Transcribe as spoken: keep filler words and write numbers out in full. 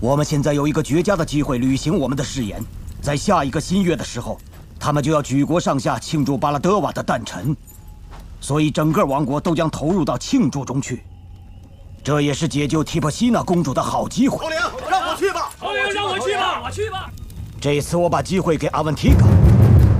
我们现在有一个绝佳的机会履行我们的誓言，在下一个新月的时候，他们就要举国上下庆祝巴拉德瓦的诞辰，所以整个王国都将投入到庆祝中去。这也是解救提珀西娜公主的好机会。 统领，让我去吧！ 统领，让我去吧！我去吧！ 这次我把机会给阿文提卡。